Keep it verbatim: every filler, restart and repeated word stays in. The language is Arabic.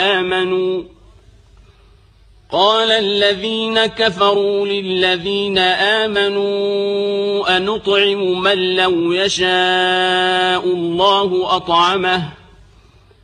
آمنوا قال الذين كفروا للذين آمنوا أنطعم من لو يشاء الله أطعمه